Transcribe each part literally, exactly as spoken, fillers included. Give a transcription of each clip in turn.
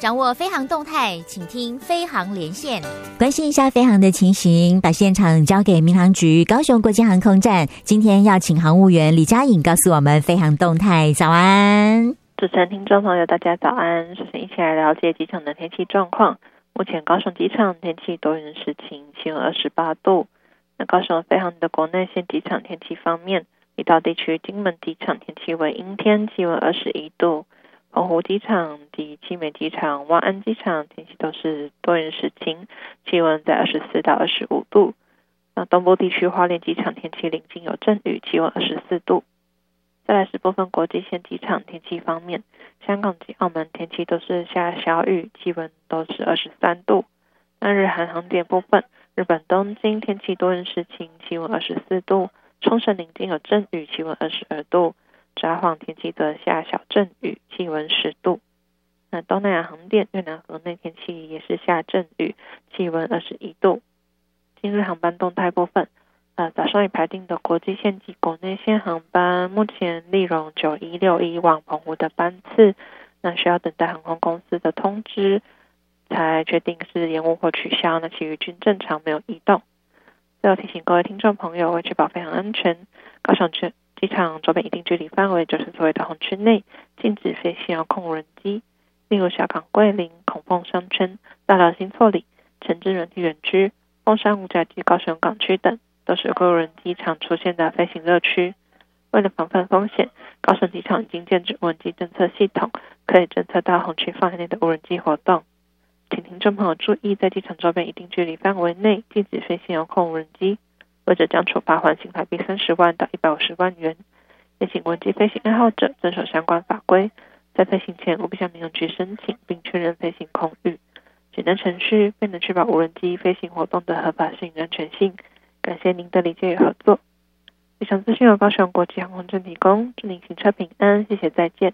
掌握飞航动态，请听飞航连线。 关心一下飞航的情形，把现场交给民航局高雄国际航空站。今天要请航务员李佳颖告诉我们飞航动态。早安， 主持人、听众朋友，大家早安。首先一起来了解机场的天气状况。目前高雄机场天气多云时晴，气温二十八度。那高雄飞航的国内线机场天气方面，离岛地区金门机场天气为阴天，气温二十一度。澎湖机场及七美机场、万安机场天气都是多云时晴，气温在二十四到二十五度。那东部地区花莲机场天气临近有阵雨，气温二十四度。再来是部分国际线机场天气方面，香港及澳门天气都是下小雨，气温都是二十三度。那日韩航点部分，日本东京天气多云时晴，气温二十四度。冲绳临近有阵雨，气温二十二度。札幌天气则下小阵雨，气温十度。那东南亚航点越南河内天气也是下阵雨，气温二十一度。今日航班动态部分，呃，早上已排定的国际线及国内线航班，目前立荣九一六一往澎湖的班次，那需要等待航空公司的通知才确定是延误或取消，那其余均正常没有异动。最后提醒各位听众朋友，为确保飞行安全，高雄机场周边一定距离范围就是所谓的红区内，禁止飞行遥控无人机，例如小港桂林、孔凤商圈、大寮新厝里、城之软体园区、凤山五甲及高雄港区等，都是无人机常出现的飞行热区。为了防范风险，高雄机场已经建置无人机侦测系统，可以侦测到红区范围内的无人机活动。请听众朋友注意，在机场周边一定距离范围内禁止飞行遥控无人机，违者将处罚款新台币三十万到一百五十万元。也请无人机飞行爱好者遵守相关法规，在飞行前务必向民航局申请并确认飞行空域。简单程序便能确保无人机飞行活动的合法性与安全性。感谢您的理解与合作。以上资讯由高雄国际航空站提供，祝您行车平安，谢谢，再见。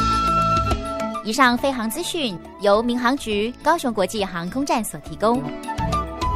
以上飞航资讯由民航局高雄国际航空站所提供。